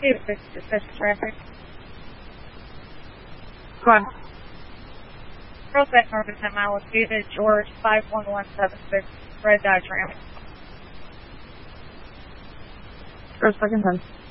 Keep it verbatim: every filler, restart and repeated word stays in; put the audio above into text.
two six six traffic. Go on. Prospect North of ten Mile, David George five one one seven six, red Dodge Ram. First, second, ten.